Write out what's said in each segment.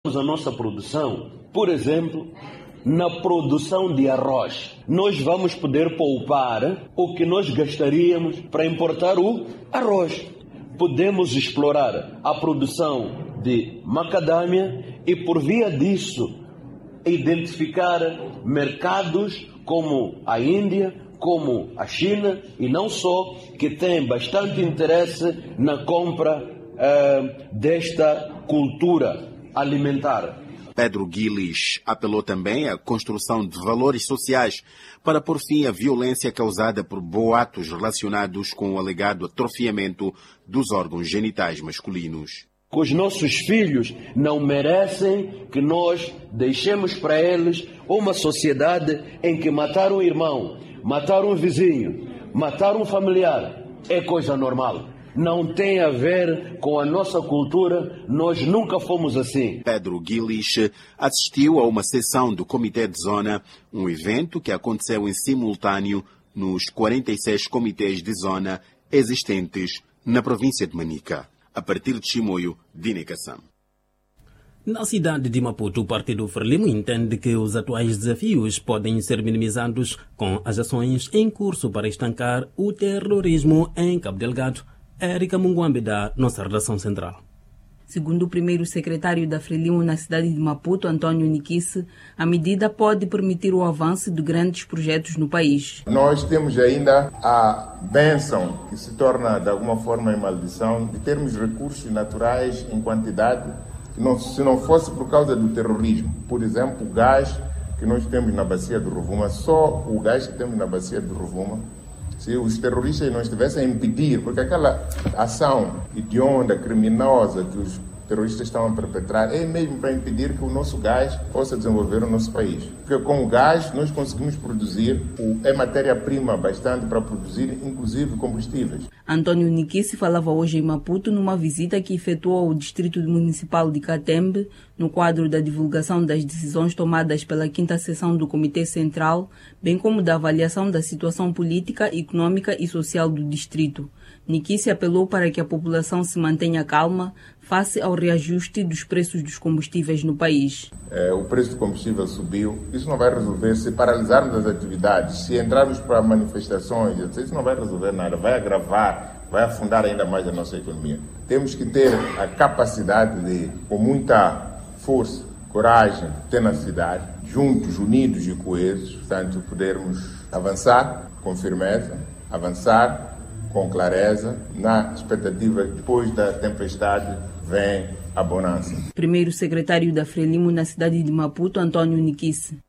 A nossa produção, por exemplo, na produção de arroz, nós vamos poder poupar o que nós gastaríamos para importar o arroz. Podemos explorar a produção de macadâmia e, por via disso, identificar mercados como a Índia, como a China e não só, que têm bastante interesse na compra desta cultura alimentar. Pedro Guilis apelou também à construção de valores sociais para pôr fim à violência causada por boatos relacionados com o alegado atrofiamento dos órgãos genitais masculinos. Os nossos filhos não merecem que nós deixemos para eles uma sociedade em que matar um irmão, matar um vizinho, matar um familiar é coisa normal. Não tem a ver com a nossa cultura, nós nunca fomos assim. Pedro Guilis assistiu a uma sessão do Comitê de Zona, um evento que aconteceu em simultâneo nos 46 comitês de zona existentes na província de Manica. A partir de Chimoio, Dinicação. Na cidade de Maputo, o Partido Frelimo entende que os atuais desafios podem ser minimizados com as ações em curso para estancar o terrorismo em Cabo Delgado. Érica Munguambe, da nossa redação central. Segundo o primeiro secretário da Frelimo na cidade de Maputo, Antônio Niquisse, a medida pode permitir o avanço de grandes projetos no país. Nós temos ainda a bênção, que se torna de alguma forma em maldição, de termos recursos naturais em quantidade, se não fosse por causa do terrorismo. Por exemplo, o gás que nós temos na bacia do Rovuma, só o gás que temos na bacia do Rovuma, se os terroristas não estivessem a impedir, porque aquela ação hedionda, criminosa que os terroristas estão a perpetrar é mesmo para impedir que o nosso gás possa desenvolver o nosso país. Porque com o gás nós conseguimos produzir, é matéria-prima bastante para produzir, inclusive, combustíveis. Antônio Niquisse falava hoje em Maputo numa visita que efetuou ao Distrito Municipal de Catembe, no quadro da divulgação das decisões tomadas pela 5ª Sessão do Comitê Central, bem como da avaliação da situação política, econômica e social do distrito. Niquisse apelou para que a população se mantenha calma face ao reajuste dos preços dos combustíveis no país. O preço do combustível subiu. Isso não vai resolver se paralisarmos as atividades, se entrarmos para manifestações, isso não vai resolver nada, vai agravar, vai afundar ainda mais a nossa economia. Temos que ter a capacidade de, com muita força, coragem, tenacidade, juntos, unidos e coesos, portanto, podermos avançar com firmeza, avançar com clareza, na expectativa que depois da tempestade vem a bonança. Primeiro secretário da Frelimo na cidade de Maputo, Antônio Niquisse.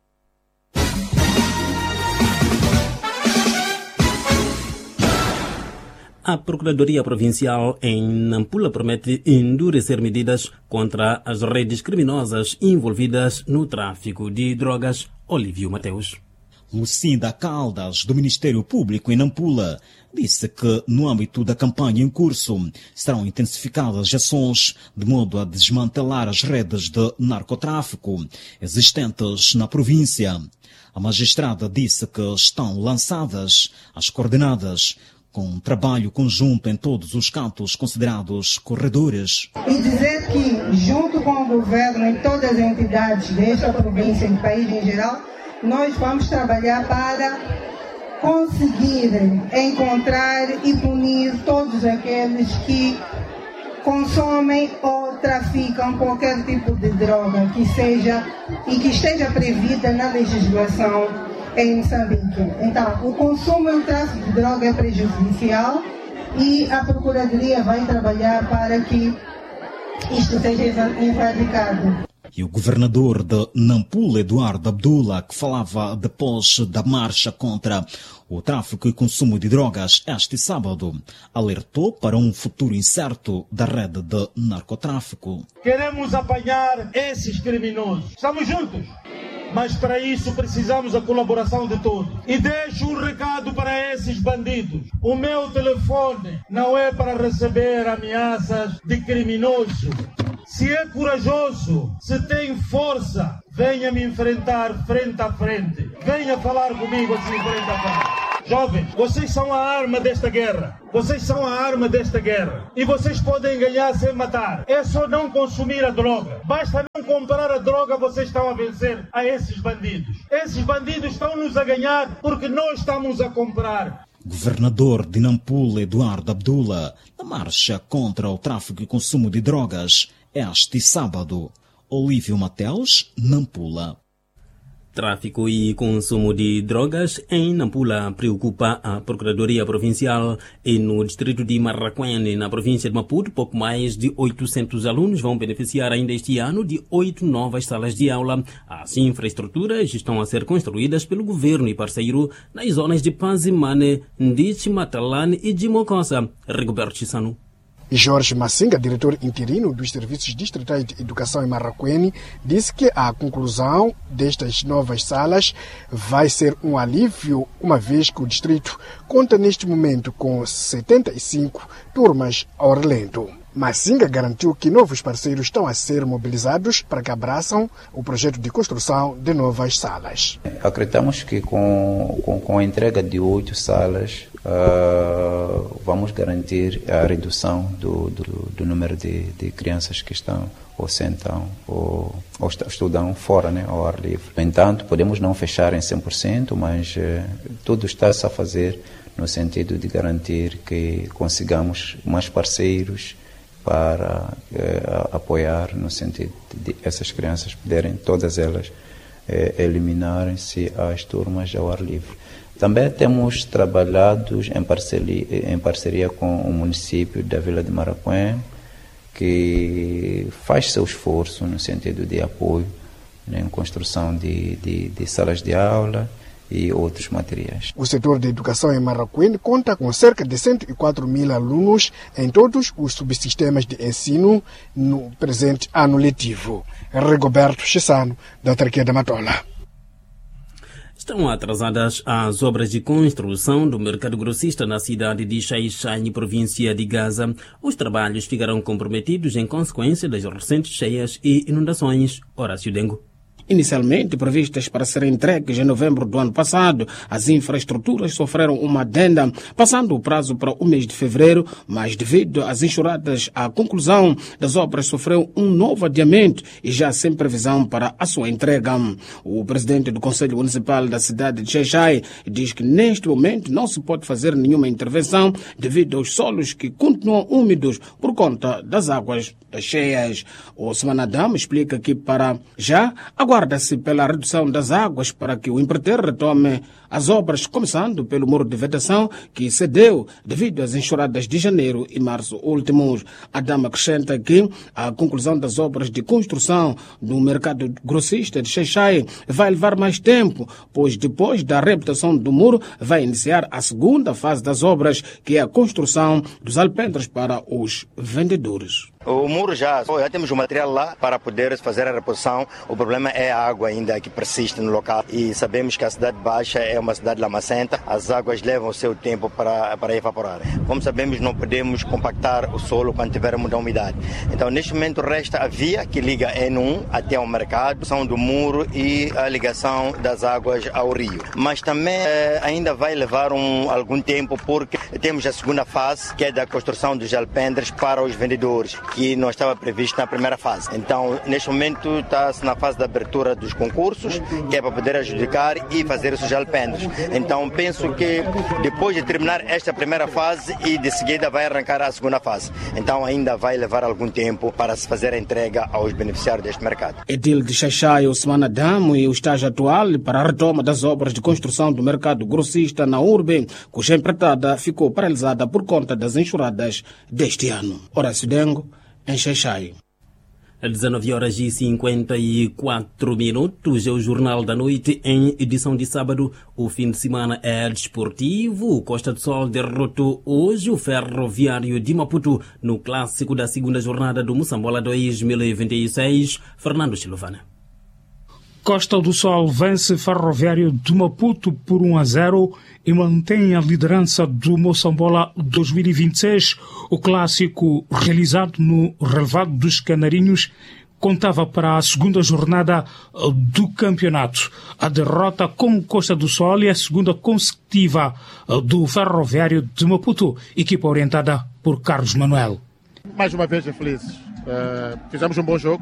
A Procuradoria Provincial em Nampula promete endurecer medidas contra as redes criminosas envolvidas no tráfico de drogas. Olívio Mateus. Lucinda Caldas, do Ministério Público em Nampula, disse que, no âmbito da campanha em curso, serão intensificadas ações de modo a desmantelar as redes de narcotráfico existentes na província. A magistrada disse que estão lançadas as coordenadas com um trabalho conjunto em todos os cantos considerados corredores. E dizer que, junto com o governo e todas as entidades desta província e do país em geral, nós vamos trabalhar para conseguir encontrar e punir todos aqueles que consomem ou traficam qualquer tipo de droga que seja e que esteja prevista na legislação em Moçambique. Então, o consumo e o tráfico de droga é prejudicial e a Procuradoria vai trabalhar para que isto seja erradicado. E o governador de Nampula, Eduardo Abdullah, que falava depois da marcha contra o tráfico e consumo de drogas este sábado, alertou para um futuro incerto da rede de narcotráfico. Queremos apanhar esses criminosos. Estamos juntos, mas para isso precisamos da colaboração de todos. E deixo um recado para esses bandidos. O meu telefone não é para receber ameaças de criminoso. Se é corajoso, se tem força, venha me enfrentar frente a frente. Venha falar comigo assim frente a frente. Jovens, vocês são a arma desta guerra. Vocês são a arma desta guerra. E vocês podem ganhar sem matar. É só não consumir a droga. Basta não comprar a droga, vocês estão a vencer a esses bandidos. Esses bandidos estão-nos a ganhar porque nós estamos a comprar. Governador de Nampula, Eduardo Abdullah, na marcha contra o tráfico e consumo de drogas este sábado. Olívio Mateus, Nampula. Tráfico e consumo de drogas em Nampula preocupa a Procuradoria Provincial e no distrito de Marraquene, na província de Maputo, pouco mais de 800 alunos vão beneficiar ainda este ano de 8 novas salas de aula. As infraestruturas estão a ser construídas pelo governo e parceiro nas zonas de Panzimane, Ndichi, Matalane e de Mocosa. Rigoberto Chissano. Jorge Massinga, diretor interino dos Serviços Distritais de Educação em Marraquene, disse que a conclusão destas novas salas vai ser um alívio, uma vez que o distrito conta neste momento com 75 turmas ao relento. Massinga garantiu que novos parceiros estão a ser mobilizados para que abraçam o projeto de construção de novas salas. Acreditamos que com a entrega de 8 salas vamos garantir a redução do número de crianças que estão ou sentam ou estudam fora, né, ao ar livre. No entanto, podemos não fechar em 100%, mas tudo está-se a fazer no sentido de garantir que consigamos mais parceiros para apoiar, no sentido de essas crianças poderem, todas elas, eliminarem-se às turmas ao ar livre. Também temos trabalhado em parceria com o município da Vila de Marraquene, que faz seu esforço no sentido de apoio, né, em construção de salas de aula e outros materiais. O setor de educação em Marraquene conta com cerca de 104 mil alunos em todos os subsistemas de ensino no presente ano letivo. Rigoberto Chissano, da Autarquia da Matola. Estão atrasadas as obras de construção do mercado grossista na cidade de Xai-Xai, província de Gaza. Os trabalhos ficarão comprometidos em consequência das recentes cheias e inundações. Horácio Dengo. Inicialmente previstas para serem entregues em novembro do ano passado, as infraestruturas sofreram uma adenda, passando o prazo para o mês de fevereiro, mas devido às enxurradas, a conclusão das obras sofreu um novo adiamento e já sem previsão para a sua entrega. O presidente do Conselho Municipal da cidade de Xai-Xai diz que neste momento não se pode fazer nenhuma intervenção devido aos solos que continuam úmidos por conta das águas das cheias. O Semanadam explica que para já aguarda-se pela redução das águas para que o empreiteiro retome as obras, começando pelo muro de vedação que cedeu devido às enxurradas de janeiro e março últimos. Adam acrescenta que a conclusão das obras de construção do mercado grossista de Xai-Xai vai levar mais tempo, pois depois da reabilitação do muro vai iniciar a segunda fase das obras, que é a construção dos alpendres para os vendedores. O muro já temos o material lá para poder fazer a reposição. O problema é a água ainda que persiste no local. E sabemos que a cidade baixa é uma cidade lamacenta. As águas levam o seu tempo para evaporar. Como sabemos, não podemos compactar o solo quando tiver muita umidade. Então, neste momento, resta a via que liga N1 até o mercado, a do muro e a ligação das águas ao rio. Mas também ainda vai levar algum tempo, porque temos a segunda fase, que é da construção dos alpendres para os vendedores, que não estava previsto na primeira fase. Então, neste momento, está-se na fase da abertura dos concursos, que é para poder adjudicar e fazer esses alpendres. Então, penso que depois de terminar esta primeira fase e de seguida vai arrancar a segunda fase. Então, ainda vai levar algum tempo para se fazer a entrega aos beneficiários deste mercado. Edil de Xai-Xai, Osman Adamo, e o estágio atual para a retoma das obras de construção do mercado grossista na urbe, cuja empreitada ficou paralisada por conta das enxurradas deste ano. Horácio Dengo, em Xai-Xai. 19h54, é o Jornal da Noite, em edição de sábado. O fim de semana é desportivo. O Costa do Sol derrotou hoje o Ferroviário de Maputo no clássico da segunda jornada do Moçambola 2026. Fernando Chilovana. Costa do Sol vence Ferroviário de Maputo por 1-0 e mantém a liderança do Moçambola 2026. O clássico realizado no relevado dos Canarinhos contava para a segunda jornada do campeonato. A derrota com Costa do Sol é a segunda consecutiva do Ferroviário de Maputo, equipa orientada por Carlos Manuel. Mais uma vez infelizes. Fizemos um bom jogo.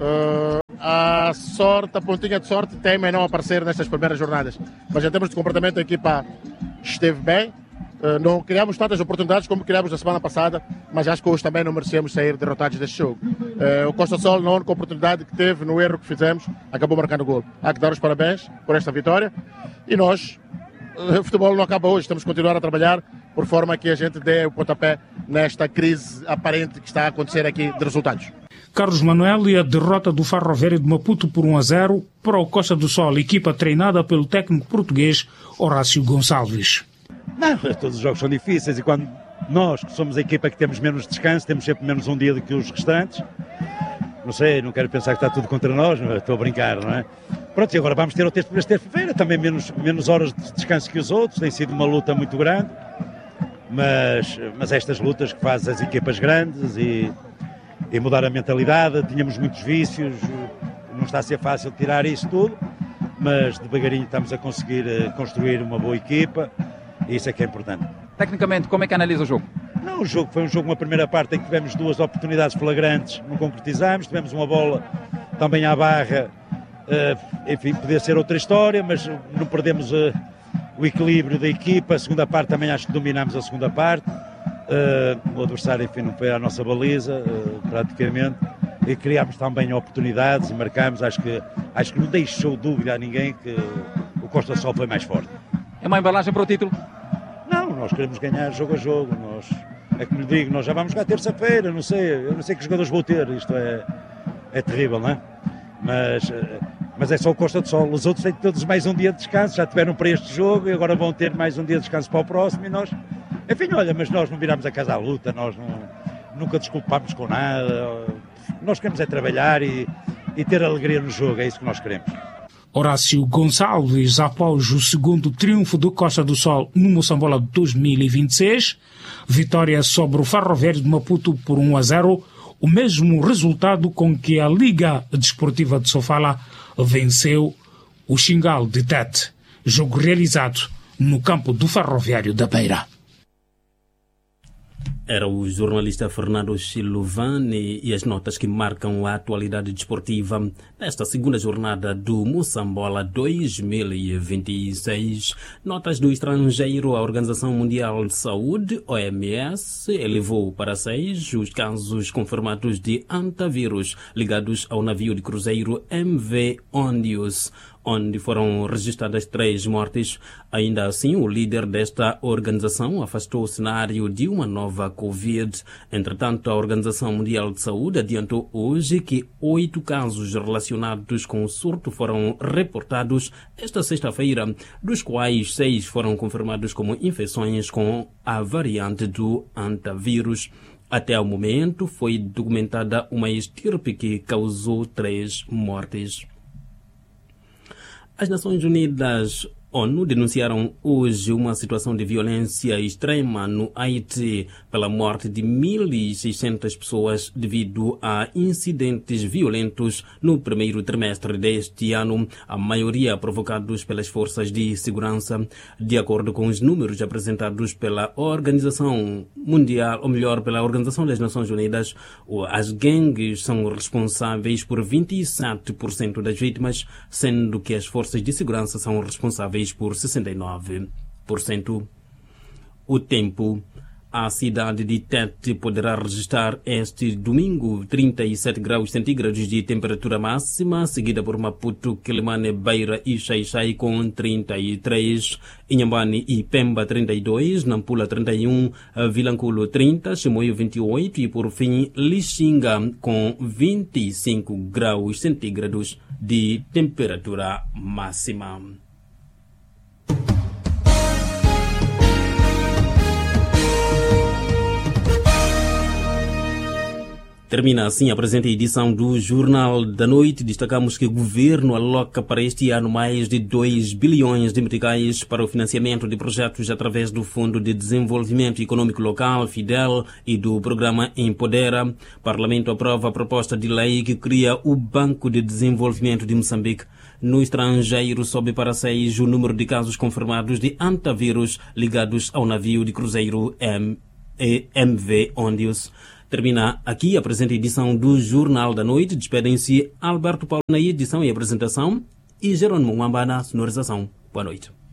A sorte, a pontinha de sorte teme em não aparecer nestas primeiras jornadas. Mas em termos de comportamento a equipa esteve bem. Não criamos tantas oportunidades como criamos na semana passada, mas acho que hoje também não merecemos sair derrotados deste jogo. O Costa Sol, na única oportunidade que teve, no erro que fizemos, acabou marcando o gol. Há que dar os parabéns por esta vitória. E nós, o futebol não acaba hoje, temos que continuar a trabalhar por forma que a gente dê o pontapé nesta crise aparente que está a acontecer aqui de resultados. Carlos Manuel e a derrota do Ferroviário de Maputo por 1-0 para o Costa do Sol, equipa treinada pelo técnico português Horácio Gonçalves. Não, todos os jogos são difíceis e quando nós, que somos a equipa que temos menos descanso, temos sempre menos um dia do que os restantes. Não sei, não quero pensar que está tudo contra nós, estou a brincar, não é? Pronto, e agora vamos ter outra terça-feira, também menos horas de descanso que os outros, tem sido uma luta muito grande, mas estas lutas que fazem as equipas grandes e mudar a mentalidade, tínhamos muitos vícios, não está a ser fácil tirar isso tudo, mas devagarinho estamos a conseguir construir uma boa equipa. Isso é que é importante. Tecnicamente, como é que analisa o jogo? Não, o jogo foi um jogo, uma primeira parte em que tivemos duas oportunidades flagrantes, não concretizamos, tivemos uma bola também à barra, enfim, podia ser outra história, mas não perdemos o equilíbrio da equipa. A segunda parte também acho que dominámos a segunda parte, o adversário, enfim, não foi à nossa baliza, praticamente, e criámos também oportunidades e marcámos, acho que não deixou dúvida a ninguém que o Costa Sol foi mais forte. É uma embalagem para o título? Não, nós queremos ganhar jogo a jogo. É como lhe digo, nós já vamos jogar terça-feira, eu não sei que jogadores vou ter, isto é terrível, não é? Mas é só o Costa do Sol, os outros têm todos mais um dia de descanso, já tiveram para este jogo e agora vão ter mais um dia de descanso para o próximo e nós, enfim, olha, mas nós não viramos a casa à luta, nós nunca desculpamos com nada, nós queremos é trabalhar e ter alegria no jogo, é isso que nós queremos. Horácio Gonçalves, após o segundo triunfo do Costa do Sol no Moçambola 2026, vitória sobre o Ferroviário de Maputo por 1-0, o mesmo resultado com que a Liga Desportiva de Sofala venceu o Xingal de Tete, jogo realizado no campo do Ferroviário da Beira. Era o jornalista Fernando Chilovani e as notas que marcam a atualidade desportiva nesta segunda jornada do Moçambola 2026. Notas do estrangeiro. A Organização Mundial de Saúde, OMS, elevou para 6 os casos confirmados de antavírus ligados ao navio de cruzeiro MV Ondius, onde foram registradas 3 mortes. Ainda assim, o líder desta organização afastou o cenário de uma nova Covid. Entretanto, a Organização Mundial de Saúde adiantou hoje que 8 casos relacionados com o surto foram reportados esta sexta-feira, dos quais 6 foram confirmados como infecções com a variante do antavírus. Até o momento, foi documentada uma estirpe que causou 3 mortes. As Nações Unidas, ONU, denunciaram hoje uma situação de violência extrema no Haiti pela morte de 1.600 pessoas devido a incidentes violentos no primeiro trimestre deste ano, a maioria provocados pelas forças de segurança. De acordo com os números apresentados pela Organização Mundial, ou melhor, pela Organização das Nações Unidas, as gangues são responsáveis por 27% das vítimas, sendo que as forças de segurança são responsáveis por 69%. O tempo. A cidade de Tete poderá registrar este domingo 37 graus centígrados de temperatura máxima, seguida por Maputo, Quelimane, Beira e Xai-Xai com 33, Inhambane e Pemba 32, Nampula 31, Vilanculo 30, Chimoio 28 e por fim Lixinga com 25 graus centígrados de temperatura máxima. Termina assim a presente edição do Jornal da Noite. Destacamos que o governo aloca para este ano mais de 2 bilhões de meticais para o financiamento de projetos através do Fundo de Desenvolvimento Econômico Local, FIDEL, e do programa Empodera. O Parlamento aprova a proposta de lei que cria o Banco de Desenvolvimento de Moçambique. No estrangeiro, sobe para 6 o número de casos confirmados de antavírus ligados ao navio de cruzeiro MV Ondius. Termina aqui a presente edição do Jornal da Noite. Despedem-se Alberto Paulo na edição e apresentação e Jerônimo Mwamba na sonorização. Boa noite.